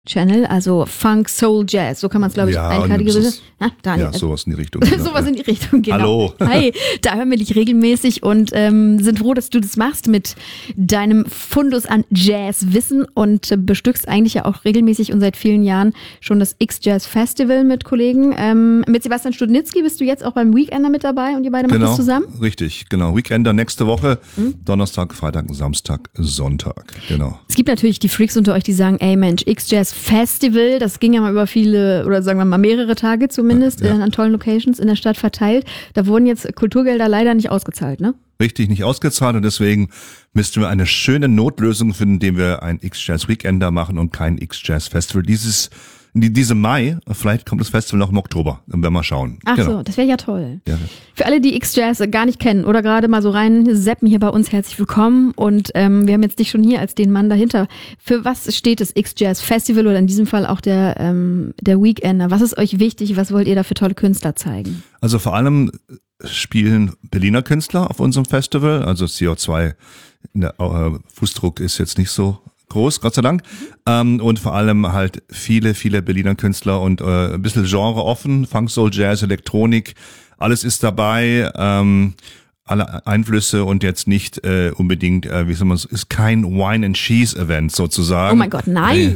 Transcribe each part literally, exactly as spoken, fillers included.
Channel, also Funk, Soul, Jazz, so kann man es, glaube ich, Ja, einkategorisieren. und Ah, Daniel. Ja, sowas in die Richtung. Genau. Sowas in die Richtung, genau. Hallo. Hi, da hören wir dich regelmäßig und ähm, sind froh, dass du das machst mit deinem Fundus an Jazzwissen und äh, bestückst eigentlich ja auch regelmäßig und seit vielen Jahren schon das X-Jazz Festival mit Kollegen. Ähm, mit Sebastian Studnitzky bist du jetzt auch beim Weekender mit dabei und ihr beide Genau, macht das zusammen? Richtig, genau. Weekender nächste Woche, mhm. Donnerstag, Freitag, Samstag, Sonntag, genau. Es gibt natürlich die Freaks unter euch, die sagen, ey Mensch, X-Jazz Festival, das ging ja mal über viele, oder sagen wir mal mehrere Tage zumindest, ja. an tollen Locations in der Stadt verteilt. Da wurden jetzt Kulturgelder leider nicht ausgezahlt, ne? Richtig, nicht ausgezahlt und deswegen müssten wir eine schöne Notlösung finden, indem wir ein X-Jazz Weekender machen und kein X-Jazz Festival. Dieses In diesem Mai, vielleicht kommt das Festival noch im Oktober, dann werden wir mal schauen. Ach genau. so, das wäre ja toll. Ja. Für alle, die X-Jazz gar nicht kennen oder gerade mal so rein seppen hier bei uns, herzlich willkommen. Und ähm, wir haben jetzt dich schon hier als den Mann dahinter. Für was steht das X-Jazz Festival oder in diesem Fall auch der, ähm, der Weekender? Was ist euch wichtig? Was wollt ihr da für tolle Künstler zeigen? Also vor allem spielen Berliner Künstler auf unserem Festival. Also C O zwei, der äh, Fußdruck ist jetzt nicht so groß, Gott sei Dank. Ähm, und vor allem halt viele, viele Berliner Künstler und äh, ein bisschen Genre offen, Funk, Soul, Jazz, Elektronik, alles ist dabei, ähm, alle Einflüsse und jetzt nicht äh, unbedingt, äh, wie soll man es, ist kein Wine and Cheese Event sozusagen. Oh mein Gott, nein!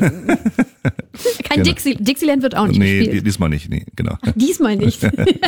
Kein genau. Dixie, Dixieland wird auch nicht nee, gespielt. Nee, diesmal nicht, nee, genau. Ach, diesmal nicht.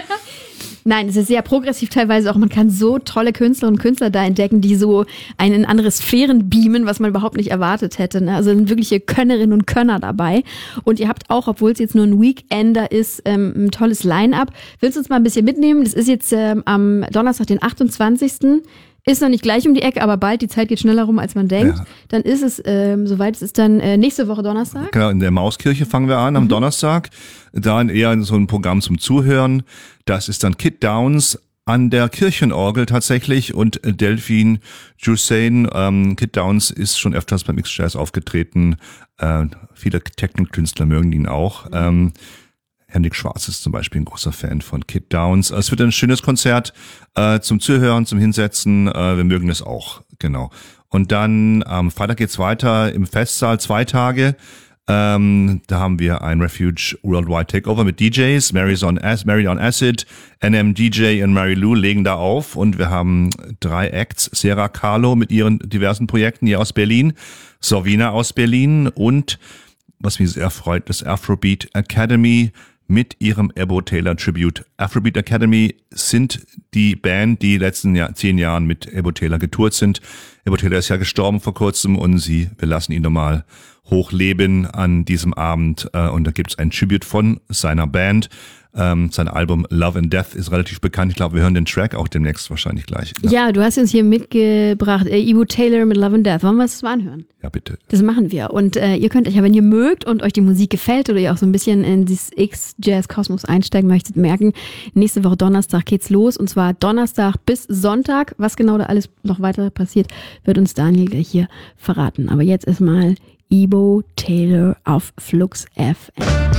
Nein, es ist sehr progressiv teilweise auch. Man kann so tolle Künstlerinnen und Künstler da entdecken, die so einen in andere Sphären beamen, was man überhaupt nicht erwartet hätte. Ne? Also sind wirkliche Könnerinnen und Könner dabei. Und ihr habt auch, obwohl es jetzt nur ein Weekender ist, ähm, ein tolles Line-Up. Willst du uns mal ein bisschen mitnehmen? Das ist jetzt ähm, am Donnerstag, den achtundzwanzigsten Ist noch nicht gleich um die Ecke, aber bald, die Zeit geht schneller rum, als man denkt. Ja. Dann ist es, ähm, soweit es ist dann äh, nächste Woche Donnerstag. Genau, in der Mauskirche fangen wir an am mhm. Donnerstag. Da eher so ein Programm zum Zuhören. Das ist dann Kid Downs an der Kirchenorgel tatsächlich und Delphine Jussein. Ähm, Kid Downs ist schon öfters beim X-Jazz aufgetreten. Äh, viele Techno-Künstler mögen ihn auch. Ähm, Henrik Schwarz ist zum Beispiel ein großer Fan von Kid Downs. Es wird ein schönes Konzert äh, zum Zuhören, zum Hinsetzen. Äh, wir mögen es auch, genau. Und dann am Freitag geht's weiter im Festsaal, zwei Tage. Ähm, da haben wir ein Refuge Worldwide Takeover mit D Js. Mary's on Ac- Mary on Acid, N M D J und Mary Lou legen da auf. Und wir haben drei Acts. Sarah Carlo mit ihren diversen Projekten hier aus Berlin. Sorvina aus Berlin und, was mich sehr freut, das Afrobeat Academy mit ihrem Ebo Taylor Tribute. Afrobeat Academy sind die Band, die letzten Jahr, zehn Jahren mit Ebo Taylor getourt sind. Ebo Taylor ist ja gestorben vor kurzem und sie, wir lassen ihn nochmal hochleben an diesem Abend. Und da gibt's ein Tribute von seiner Band. Ähm, sein Album Love and Death ist relativ bekannt. Ich glaube, wir hören den Track auch demnächst wahrscheinlich gleich. Ne? Ja, du hast uns hier mitgebracht, äh, Ebo Taylor mit Love and Death. Wollen wir das mal anhören? Ja, bitte. Das machen wir. Und äh, ihr könnt euch ja, wenn ihr mögt und euch die Musik gefällt oder ihr auch so ein bisschen in dieses X-Jazz-Kosmos einsteigen möchtet, merken, nächste Woche Donnerstag geht's los. Und zwar Donnerstag bis Sonntag. Was genau da alles noch weiter passiert, wird uns Daniel gleich hier verraten. Aber jetzt erstmal Ebo Taylor auf Flux F M.